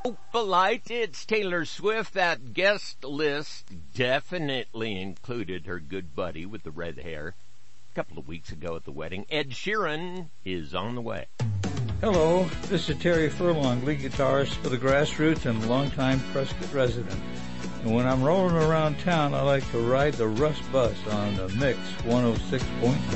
Polite, it's Taylor Swift. That guest list definitely included her good buddy with the red hair. A couple of weeks ago at the wedding, Ed Sheeran is on the way. Hello, this is Terry Furlong, lead guitarist for the Grassroots and longtime Prescott resident. And when I'm rolling around town, I like to ride the Rust Bus on the Mix 106.9.